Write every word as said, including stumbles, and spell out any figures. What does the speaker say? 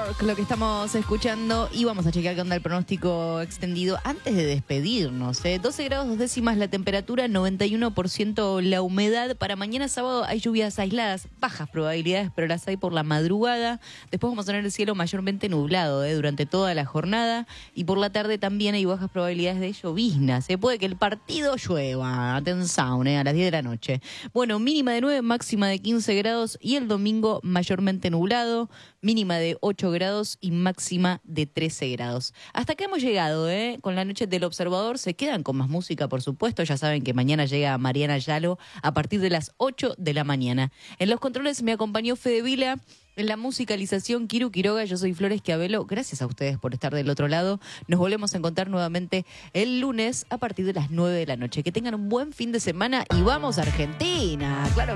York, lo que estamos escuchando, y vamos a chequear qué onda el pronóstico extendido antes de despedirnos. ¿eh? doce grados dos décimas la temperatura, noventa y uno por ciento la humedad. Para mañana sábado hay lluvias aisladas, bajas probabilidades, pero las hay por la madrugada. Después vamos a tener el cielo mayormente nublado ¿eh? durante toda la jornada, y por la tarde también hay bajas probabilidades de lloviznas. Se ¿eh? puede que el partido llueva, atención, ¿eh? a las diez de la noche. Bueno, mínima de nueve, máxima de quince grados, y el domingo mayormente nublado, mínima de ocho grados y máxima de trece grados. Hasta acá hemos llegado, ¿eh? Con la noche del Observador. Se quedan con más música, por supuesto. Ya saben que mañana llega Mariana Yalo a partir de las ocho de la mañana. En los controles me acompañó Fede Vila. En la musicalización, Kiru Quiroga. Yo soy Flores Chiavelo. Gracias a ustedes por estar del otro lado. Nos volvemos a encontrar nuevamente el lunes a partir de las nueve de la noche. Que tengan un buen fin de semana y vamos a Argentina. Claro que